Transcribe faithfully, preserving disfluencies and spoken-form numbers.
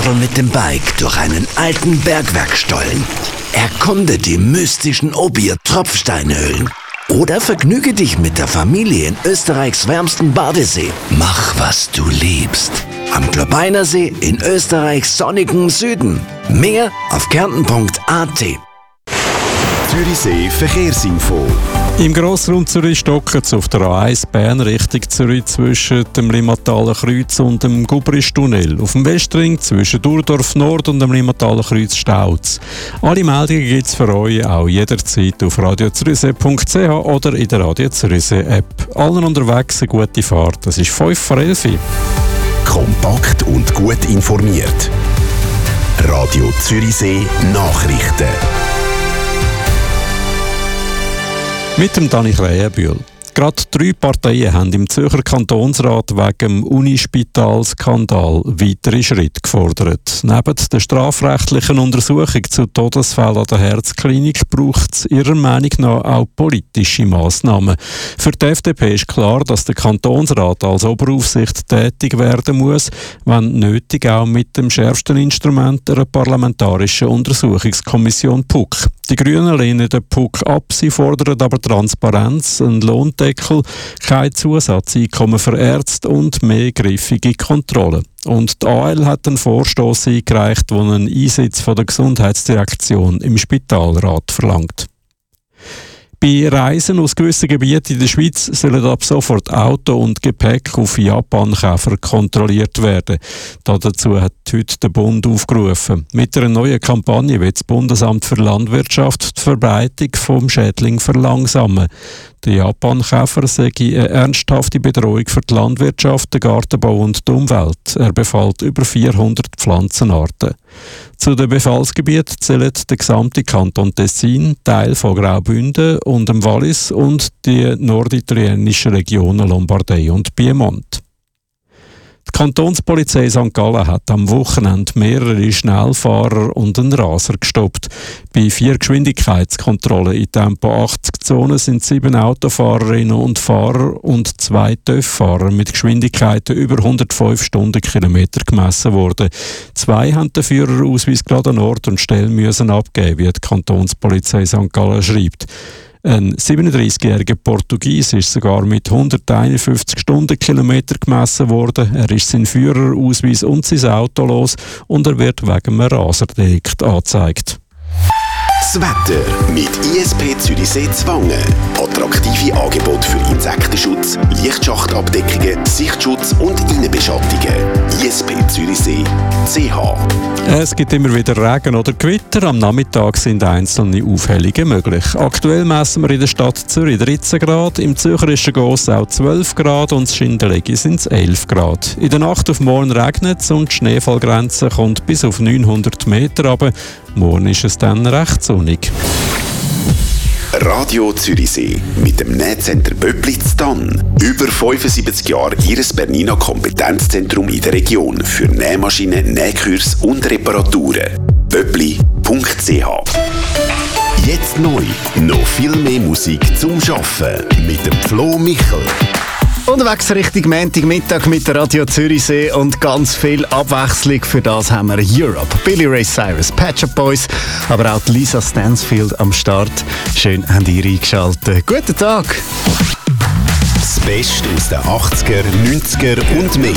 Radl mit dem Bike durch einen alten Bergwerkstollen. Erkunde die mystischen Obier-Tropfsteinhöhlen. Oder vergnüge dich mit der Familie in Österreichs wärmsten Badesee. Mach, was du liebst. Am Globeiner See in Österreichs sonnigem Süden. Mehr auf kärnten punkt a t. Zürichsee Verkehrsinfo. Im Grossraum Zürich stocken es auf der A eins Bern Richtung Zürich zwischen dem Limmathaler Kreuz und dem Gubristunnel. Auf dem Westring zwischen Durdorf Nord und dem Limmathaler Kreuz staut. Alle Meldungen gibt es für euch auch jederzeit auf radio zürichsee punkt c h oder in der Radio Zürichsee App. Allen unterwegs eine gute Fahrt. Das ist fünf vor elf. Kompakt und gut informiert. Radio Zürichsee Nachrichten. Mit dem Dani Krähenbühl. Gerade drei Parteien haben im Zürcher Kantonsrat wegen dem Unispital-Skandal weitere Schritte gefordert. Neben der strafrechtlichen Untersuchung zu Todesfällen an der Herzklinik braucht es ihrer Meinung nach auch politische Massnahmen. Für die F D P ist klar, dass der Kantonsrat als Oberaufsicht tätig werden muss, wenn nötig auch mit dem schärfsten Instrument einer parlamentarischen Untersuchungskommission P U C. Die Grünen lehnen den P U C ab, sie fordern aber Transparenz, einen Lohndeckel, kein Zusatzeinkommen für Ärzte und mehr griffige Kontrollen. Und die A L hat einen Vorstoss eingereicht, der einen Einsitz von der Gesundheitsdirektion im Spitalrat verlangt. Bei Reisen aus gewissen Gebieten in der Schweiz sollen ab sofort Auto und Gepäck auf Japankäfer kontrolliert werden. Dazu hat heute der Bund aufgerufen. Mit einer neuen Kampagne will das Bundesamt für Landwirtschaft die Verbreitung des Schädlings verlangsamen. Der Japankäfer sei eine ernsthafte Bedrohung für die Landwirtschaft, den Gartenbau und die Umwelt. Er befällt über vierhundert Pflanzenarten. Zu den Befallsgebieten zählen der gesamte Kanton Tessin, Teil von Graubünden und dem Wallis und die norditalienischen Regionen Lombardei und Piemont. Die Kantonspolizei Sankt Gallen hat am Wochenende mehrere Schnellfahrer und einen Raser gestoppt. Bei vier Geschwindigkeitskontrollen in Tempo achtzig-Zonen sind sieben Autofahrerinnen und Fahrer und zwei T Ö F-Fahrer mit Geschwindigkeiten über hundertfünf Stundenkilometer gemessen worden. Zwei haben den Führerausweis gerade an Ort und Stelle müssen abgeben, wie die Kantonspolizei Sankt Gallen schreibt. Ein siebenunddreißigjähriger Portugies ist sogar mit hunderteinundfünfzig Stundenkilometer gemessen worden. Er ist sein Führerausweis und sein Auto los und er wird wegen einem Raserdelikt angezeigt. Das Wetter mit I S P Zürichsee Zwangen. Attraktive Angebote für Insektenschutz, Lichtschachtabdeckungen, Sichtschutz und Innenbeschattungen. I S P Zürichsee punkt c h. Es gibt immer wieder Regen oder Gewitter. Am Nachmittag sind einzelne Aufhellungen möglich. Aktuell messen wir in der Stadt Zürich dreizehn Grad, im Zürcherischen Gossau zwölf Grad und in Schindellegi sind es elf Grad. In der Nacht auf morgen regnet es und die Schneefallgrenze kommt bis auf neunhundert Meter runter. Morgen ist es dann recht sonnig. Radio Zürichsee mit dem Nähcenter Böppli Ztann. Über fünfundsiebzig Jahre Ihres Bernina Kompetenzzentrum in der Region für Nähmaschinen, Nähkurs und Reparaturen. böppli punkt c h. Jetzt neu, noch viel mehr Musik zum Arbeiten mit dem Flo Michel. Unterwegs Richtung Montagmittag mit der Radio Zürichsee und ganz viel Abwechslung. Für das haben wir Europe, Billy Ray Cyrus, Pet Shop Boys, aber auch Lisa Stansfield am Start. Schön, habt ihr eingeschaltet. Guten Tag! Das Beste aus den achtziger, neunziger und mehr.